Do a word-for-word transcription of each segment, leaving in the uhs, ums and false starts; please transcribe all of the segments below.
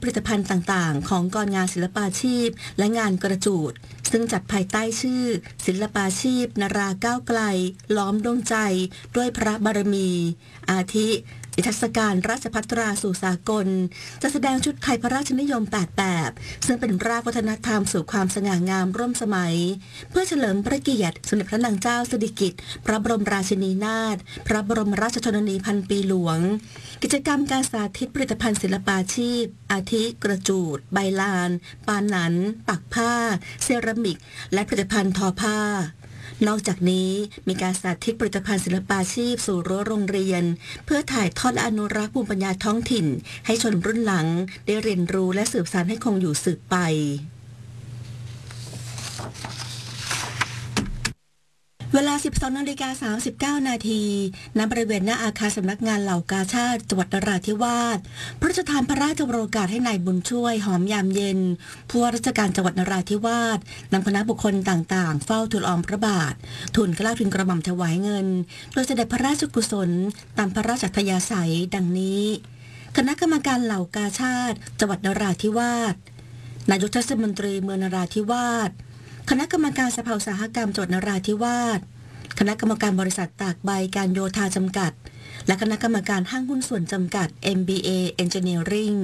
ผลิตภัณฑ์ต่างๆของกรงานศิลปาชีพและงานกระจูดซึ่งจัดภายใต้ชื่อศิลปาชีพนราก้าวไกลล้อมดวงใจด้วยพระบารมีอาทินิทรรศการราชภัฏตราสู่สากลจะแสดงชุดไทยพระราชนิยมแปดแบบซึ่งเป็นรากวัฒนธรรมสู่ความสง่างามร่วมสมัยเพื่อเฉลิมพระเกียรติสมเด็จพระนางเจ้าสิริกิติ์พระบรมราชินีนาถพระบรมราชชนนีพันปีหลวงกิจกรรมการสาธิตผลิตภัณฑ์ศิลปาชีพอาทิกระจูดใบลานปานหนันปักผ้าเซรามิกและผลิตภัณฑ์ทอผ้านอกจากนี้มีการสาธิตผลิตภัณฑ์ศิลปาชีพสู่รั้วโรงเรียนเพื่อถ่ายทอดและอนุรักษ์ภูมิปัญญาท้องถิ่นให้ชนรุ่นหลังได้เรียนรู้และสืบสานให้คงอยู่สืบไปเวลา สิบสองนาฬิกาสามสิบเก้า นาทีณบริเวณหน้าอาคารสำนักงานเหล่ากาชาดจังหวัดนราธิวาสพระราชทานพระราชโองการให้นายบุญช่วยหอมยามเย็นผู้ว่าราชการจังหวัดนราธิวาสนำคณะบุคคลต่างๆเฝ้าทูลอาลัยพระบาททูลเกล้าทูลกระหม่อมถวายเงินโดยเสด็จพระราชกุศลตามพระราชอัธยาศัยดังนี้คณะกรรมการเหล่ากาชาดจังหวัดนราธิวาสนายกเทศมนตรีเมืองนราธิวาสคณะกรรมการสภาอุตสาหกรรมจังหวัดนราธิวาสคณะกรรมการบริษัทตากใบการโยธาจำกัดและคณะกรรมการห้างหุ้นส่วนจำกัด เอ็ม บี เอ Engineering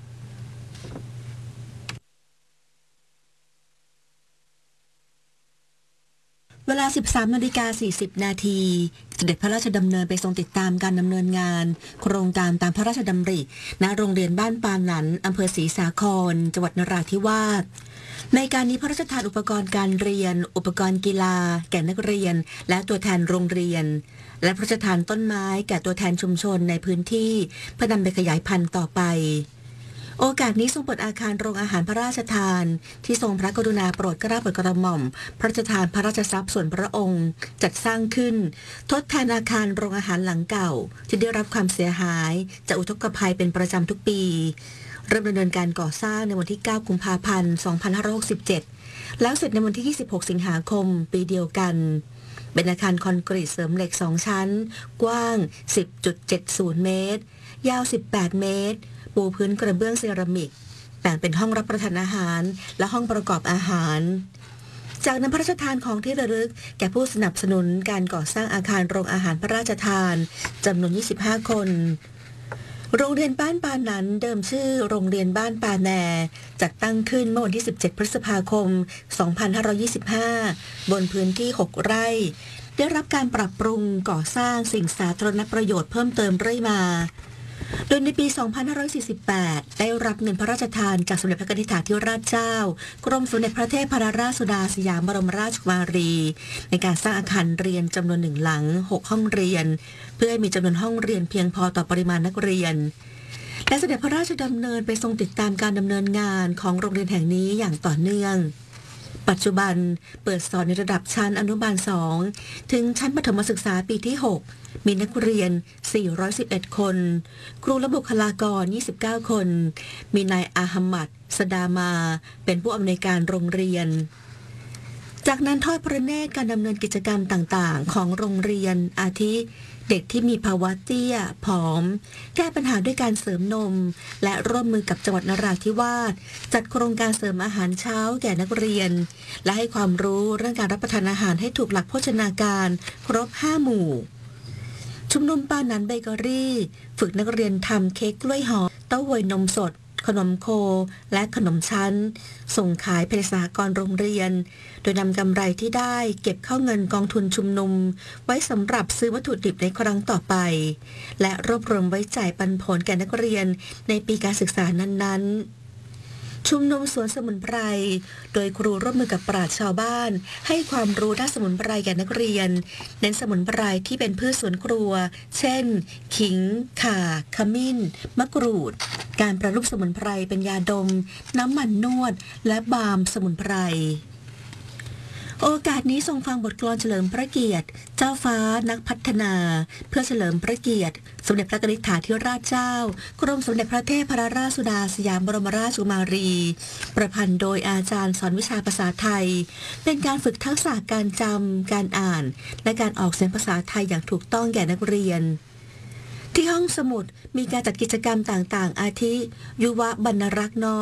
เวลา สิบสามนาฬิกาสี่สิบ นาทีเสด็จพระราชดำเนินไปทรงติดตามการดำเนินงานโครงการตามพระราชดำริณโรงเรียนบ้านปานหนันอำเภอศรีสาครจังหวัดนราธิวาสในการนี้พระราชทานอุปกรณ์การเรียนอุปกรณ์กีฬาแก่นักเรียนและตัวแทนโรงเรียนและพระราชทานต้นไม้แก่ตัวแทนชุมชนในพื้นที่เพื่อนำไปขยายพันธุ์ต่อไปโอกาสนี้ทรงเปิดอาคารโรงอาหารพระราชทานที่ทรงพระกรุณาโปรดเกล้าโปรดกระหม่อมพระราชทานพระราชทรัพย์ส่วนพระองค์จัดสร้างขึ้นทดแทนอาคารโรงอาหารหลังเก่าที่ได้รับความเสียหายจากอุทกภัยเป็นประจำทุกปีเริ่มดำเนินการก่อสร้างในวันที่เก้ากุมภาพันธ์สองพันห้าร้อยหกสิบเจ็ดแล้วเสร็จในวันที่ยี่สิบหกสิงหาคมปีเดียวกันเป็นอาคารคอนกรีตเสริมเหล็กสองชั้นกว้าง สิบจุดเจ็ดศูนย์ เมตรยาวสิบแปดเมตรปูพื้นกระเบื้องเซรามิกแบ่งเป็นห้องรับประทานอาหารและห้องประกอบอาหารจากนั้นพระราชทานของที่ระลึกแก่ผู้สนับสนุนการก่อสร้างอาคารโรงอาหารพระราชทานจำนวนยี่สิบห้าคนโรงเรียนบ้านปานันเดิมชื่อโรงเรียนบ้านปาแนจัดตั้งขึ้นเมื่อวันที่สิบเจ็ดพฤษภาคมสองพันห้าร้อยยี่สิบห้าบนพื้นที่หกไร่ได้รับการปรับปรุงก่อสร้างสิ่งสาธารณประโยชน์เพิ่มเติมเรื่อยมาโดยในปี สองพันห้าร้อยสี่สิบแปด ได้รับเงินพระราชทานจากสมเด็จพระนิธิธิราชเจ้ากรมสมเด็จพระเทพรัตนราชสุดาสยามบรมราชกุมารีในการสร้างอาคารเรียนจำนวนหนึ่งหลังหกห้องเรียนเพื่อให้มีจำนวนห้องเรียนเพียงพอต่อปริมาณนักเรียนและเสด็จพระราชดำเนินไปทรงติดตามการดำเนินงานของโรงเรียนแห่งนี้อย่างต่อเนื่องปัจจุบันเปิดสอนในระดับชั้นอนุบาลสองถึงชั้นประถมศึกษาปีที่หกมีนักเรียนสี่ร้อยสิบเอ็ดคนครูและบุคลากรยี่สิบเก้าคนมีนายอาฮัมมัดสดามาเป็นผู้อำนวยการโรงเรียนจากนั้นทอดพระเนตรการดำเนินกิจกรรมต่างๆของโรงเรียนอาทิเด็กที่มีภาวะเตี้ยผอมแก้ปัญหาด้วยการเสริมนมและร่วมมือกับจังหวัดนราธิวาสจัดโครงการเสริมอาหารเช้าแก่นักเรียนและให้ความรู้เรื่องการรับประทานอาหารให้ถูกหลักโภชนาการครบห้าหมู่ชุมนุมปานันเบเกอรี่ฝึกนักเรียนทำเค้กกล้วยหอมเต้าหวยนมสดขนมโคและขนมชั้นส่งขายภายในสหกรณ์โรงเรียนโดยนำกำไรที่ได้เก็บเข้าเงินกองทุนชุมนุมไว้สำหรับซื้อวัตถุดิบในครั้งต่อไปและรวบรวมไว้จ่ายปันผลแก่นักเรียนในปีการศึกษานั้นๆชุมนุมสวนสมุนไพรโดยครูร่วมมือกับปราชญ์ชาวบ้านให้ความรู้ด้านสมุนไพรแก่นักเรียนเน้นสมุนไพรที่เป็นพืชสวนครัวเช่นขิงข่าขมิ้นมะกรูดการประยุกต์สมุนไพรเป็นยาดมน้ำมันนวดและบาล์มสมุนไพรโอกาสนี้ทรงฟังบทกลอนเฉลิมพระเกียรติเจ้าฟ้านักพัฒนาเพื่อเฉลิมพระเกียรติสมเด็จพระนิธิธิราชเจ้ากรมสมเด็จพระเทพรัตนราชสุดาสยามบรมราชกุมารีประพันธ์โดยอาจารย์สอนวิชาภาษาไทยเป็นการฝึกทักษะการจำการอ่านและการออกเสียงภาษาไทยอย่างถูกต้องแก่นักเรียนที่ห้องสมุดมีการจัดกิจกรรมต่างๆ อาทิยุวบรรณรักษ์น้อย